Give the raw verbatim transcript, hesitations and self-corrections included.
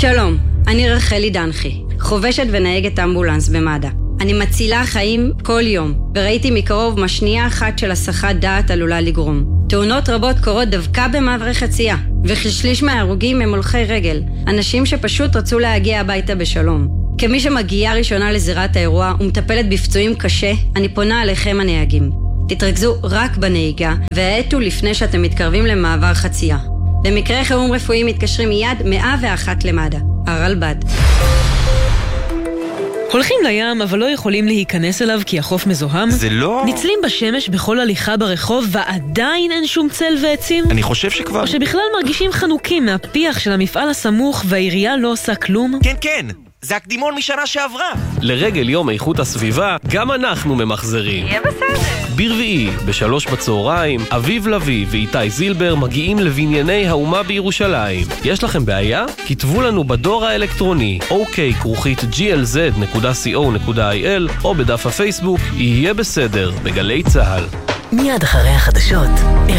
שלום, אני רחלי דנחי, חובשת ונהגת אמבולנס במד"א. אני מצילה חיים כל יום, וראיתי מקרוב מה שנייה אחת של הסחת דעת עלולה לגרום. תאונות רבות קורות דווקא במעברי חצייה, וכשליש מההרוגים הם הולכי רגל, אנשים שפשוט רצו להגיע הביתה בשלום. כמי שמגיעה ראשונה לזירת האירוע ומטפלת בפצועים קשה, אני פונה עליכם הנהגים. תתרכזו רק בנהיגה, והעטו לפני שאתם מתקרבים למעבר חצייה. במקרה חירום רפואי מתקשרים מיד מאה ואחת למד"א. הרלב"ד. הולכים לים אבל לא יכולים להיכנס אליו כי החוף מזוהם? זה לא... ניצלים בשמש בכל הליכה ברחוב ועדיין אין שום צל ועצים? אני חושב שכבר... או שבכלל מרגישים חנוקים מהפיח של המפעל הסמוך והעירייה לא עושה כלום? כן, כן, זה הקדימון משנה שעברה. לרגל יום איכות הסביבה, גם אנחנו ממחזרים. יהיה בסדר. ברביעי, בשלוש בצהריים, אביב לוי ואיתי זילבר מגיעים לבנייני האומה בירושלים. יש לכם בעיה? כתבו לנו בדור האלקטרוני אוקיי כרוכית ג'י אל זד נקודה סי או נקודה איי אל או בדף הפייסבוק יהיה בסדר בגלי צהל. מיד אחרי החדשות.